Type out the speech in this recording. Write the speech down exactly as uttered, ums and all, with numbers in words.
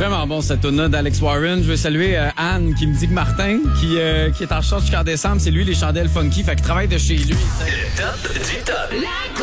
Vraiment bon, cette tune-là d'Alex Warren. Je veux saluer euh, Anne qui me dit que Martin, qui, euh, qui est en charge jusqu'en décembre, c'est lui les chandelles funky, fait qu'il travaille de chez lui. Le top du top.